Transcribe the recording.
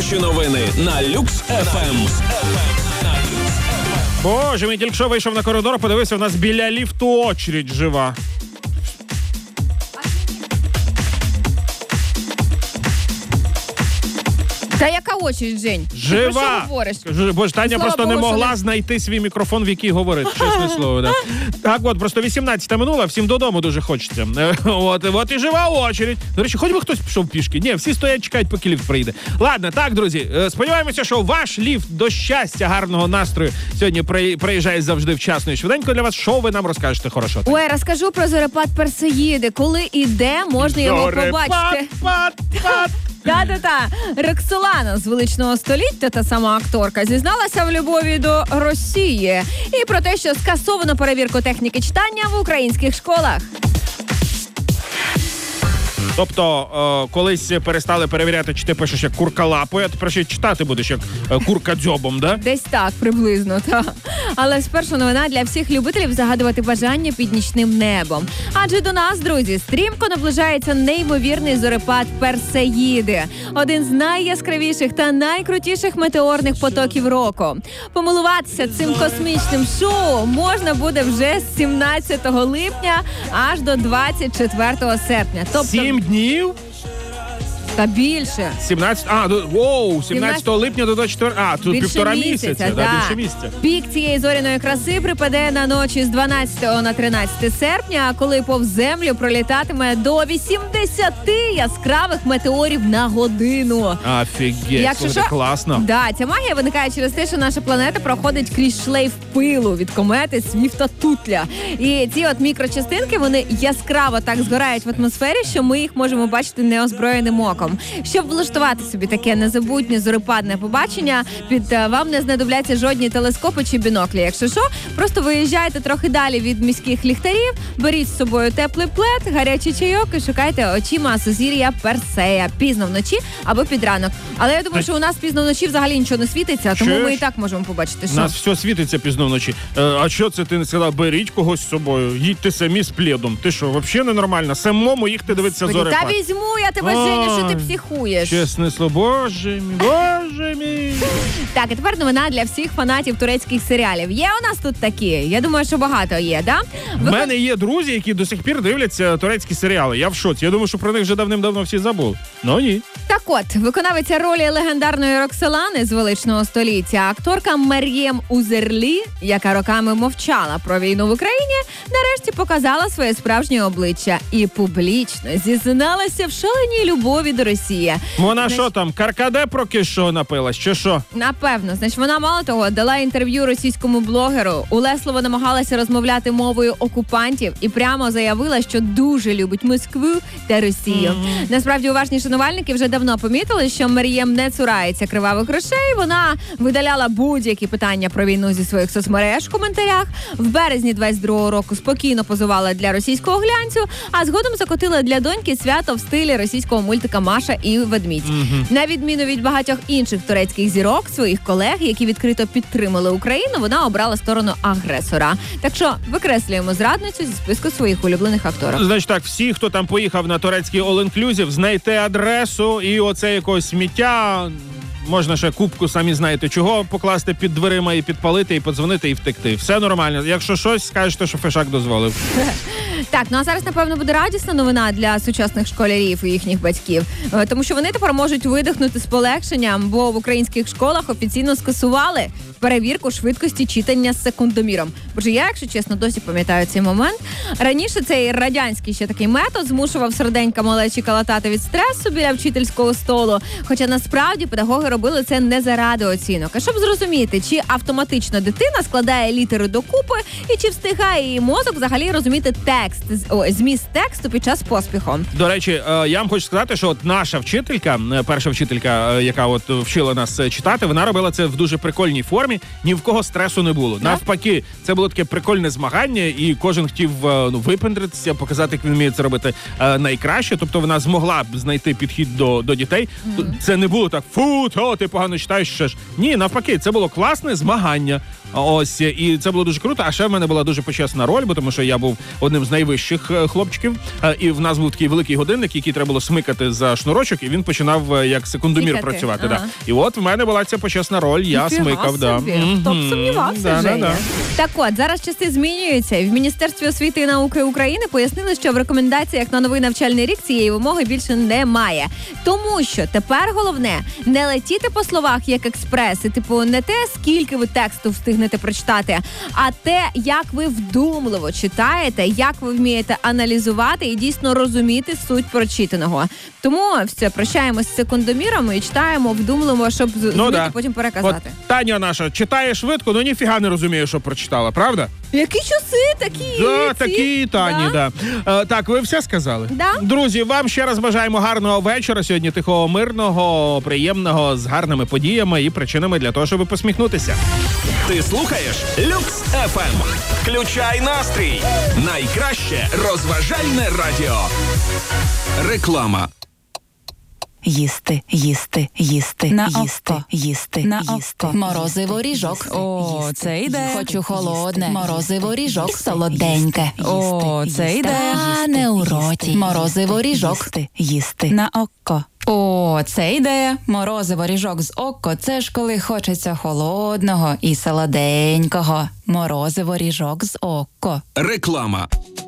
Хороші новини на Люкс ФМ. Боже, мій тільки що вийшов на коридор, подивився, у нас біля ліфту очередь жива. Та яка очередь, Жень? Жива! Ти про що говориш? Боже, Таня Слава просто Богу, не могла що знайти свій мікрофон, в який говорить. Чесне слово, да. Так от, просто 18-та минула, всім додому дуже хочеться. От і жива очередь. До речі, хоч би хтось пішов пішки. Ні, всі стоять, чекають, поки ліфт прийде. Ладно, так, друзі, сподіваємося, що ваш ліфт до щастя, гарного настрою сьогодні приїжджає завжди вчасно і швиденько для вас. Що ви нам розкажете хорошого? Ой, розкажу про зорепад Персеїди. Коли і де можна його побачити? Та-та-та. Роксолана з величного століття, та сама акторка, зізналася в любові до Росії. І про те, що скасовано перевірку техніки читання в українських школах. Тобто, колись перестали перевіряти, чи ти пишеш як курка лапою, а тепер ще читати будеш як курка дзьобом, да? Десь так, приблизно, так. Але спершу новина для всіх любителів загадувати бажання під нічним небом. Адже до нас, друзі, стрімко наближається неймовірний зорепад Персеїди. Один з найяскравіших та найкрутіших метеорних потоків року. Помилуватися цим космічним шоу можна буде вже з 17 липня аж до 24 серпня. Тобто 7 днів? Та більше. 17 липня до 24. Тут півтора місяця. Більше місяця. Пік цієї зоряної краси припаде на ночі з 12 на 13 серпня, коли повз землю пролітатиме до 80 яскравих метеорів на годину. Офігеть, це класно. Да, ця магія виникає через те, що наша планета проходить крізь шлейф пилу від комети Свіфта-Тутля. І ці от мікрочастинки, вони яскраво так згорають в атмосфері, що ми їх можемо бачити неозброєним оком. Щоб влаштувати собі таке незабутнє зорепадне побачення, вам не знадобляться жодні телескопи чи біноклі. Якщо що, просто виїжджайте трохи далі від міських ліхтарів, беріть з собою теплий плед, гарячий чайок і шукайте очима сузір'я Персея пізно вночі або під ранок. Але я думаю, що у нас пізно вночі взагалі нічого не світиться, тому ми і так можемо побачити. У нас все світиться пізно вночі. А що це ти не сказав? Беріть когось з собою, їдьте самі з пледом. Ти що, взагалі ненормально? Самому їхати дивитися зорепад. Та візьму я тебе, Женя, що ти психуєш. Чесне слово, боже мій. Так, і тепер новина для всіх фанатів турецьких серіалів. Є у нас тут такі? Я думаю, що багато є, да? В мене є друзі, які до сих пір дивляться турецькі серіали. Я в шоці. Я думаю, що про них вже давним-давно всі забули. Ну ні. Так от, виконавиця ролі легендарної Роксолани з величного століття, акторка Мер'єм Узерлі, яка роками мовчала про війну в Україні, нарешті показала своє справжнє обличчя і публічно зізналася в шаленій любові до Росії. Вона що там, каркаде про кишо напилась, чи що? Напевно. Значить, вона, мало того, дала інтерв'ю російському блогеру, улесливо намагалася розмовляти мовою окупантів і прямо заявила, що дуже любить Москву та Росію. Насправді, уважні шанувальники вже давно помітили, що Мер'єм не цурається кривавих грошей. Вона видаляла будь-які питання про війну зі своїх соцмереж в коментарях. В березні 22-го року спокійно позувала для російського глянцю, а згодом закотила для доньки свято в стилі російського мультика «Маша і ведмідь». На відміну від багатьох інших турецьких зірок, своїх колег, які відкрито підтримали Україну, вона обрала сторону агресора. Так що викреслюємо зрадницю зі списку своїх улюблених акторів. Значить так, всі, хто там поїхав на турецький all-inclusive, знайте адресу і оце якогось сміття. Можна ще кубку, самі знаєте чого, покласти під дверима і підпалити, і подзвонити, і втекти. Все нормально. Якщо щось, скажете, що Фешак дозволив. Так, ну а зараз, напевно, буде радісна новина для сучасних школярів і їхніх батьків. Тому що вони тепер можуть видихнути з полегшенням, бо в українських школах офіційно скасували перевірку швидкості читання з секундоміром. Боже, я, якщо чесно, досі пам'ятаю цей момент. Раніше цей радянський ще такий метод змушував серденька малечі калатати від стресу біля вчительського столу. Хоча насправді педагоги робили це не заради оцінок, а щоб зрозуміти, чи автоматично дитина складає літери докупи і чи встигає її мозок взагалі розуміти зміст тексту під час поспіху. До речі, я вам хочу сказати, що от наша вчителька, перша вчителька, яка от вчила нас читати, вона робила це в дуже прикольній формі. Ні в кого стресу не було. Навпаки, це було таке прикольне змагання, і кожен хотів випендритися, показати, як він вміє це робити найкраще. Тобто вона змогла б знайти підхід до дітей. Це не було так, фу, ти погано читаєш, ще ж. Ні, навпаки, це було класне змагання. Ось, і це було дуже круто. А ще в мене була дуже почесна роль, бо тому що я був одним з найвищих хлопчиків, і в нас був такий великий годинник, який треба було смикати за шнурочок, і він починав як секундомір працювати. Да. І от в мене була ця почесна роль, я смикав. Да. Хто б сумнівався, Женя. Так от, зараз часи змінюються. В Міністерстві освіти і науки України пояснили, що в рекомендаціях на новий навчальний рік цієї вимоги більше немає. Тому що тепер головне не летіти по словах як експреси, типу не те, скільки ви тексту встигнете прочитати, а те, як ви вдумливо читаєте, як ви вмієте аналізувати і дійсно розуміти суть прочитаного. Тому все, прощаємось з секундоміром і читаємо вдумливо, щоб зміти потім переказати. От Таня наша читає швидко, але ніфіга не розуміє, що прочитала, правда? Які часи такі? Да, такі, Тані, да. Так, ви все сказали? Да. Друзі, вам ще раз бажаємо гарного вечора сьогодні, тихого, мирного, приємного, з гарними подіями і причинами для того, щоб посміхнутися. Ти слухаєш Люкс ФМ. Включай настрій. Найкраще розважальне радіо. Реклама. Їсти, їсти, їсти, на їсти, око. їсти, На їсти. око. Морозиво ріжок. О, це йде. Хочу холодне. Морозиво ріжок. Солоденьке. О, це йде. А не у роті. Морозиво ріжок. Їсти, їсти. На око. О, це йде. Морозиво ріжок з око. Це ж коли хочеться холодного і солоденького. Морозиво ріжок з око. Реклама.